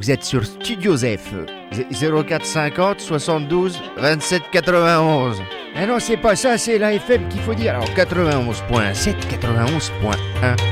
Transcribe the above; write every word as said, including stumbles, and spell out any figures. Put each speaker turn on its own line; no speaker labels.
Vous êtes sur Studio Zef. zéro quatre cinquante soixante-douze vingt-sept quatre-vingt-onze. Ah non, c'est pas ça, c'est la F M qu'il faut dire. Alors quatre-vingt-onze point sept, quatre-vingt-onze point un.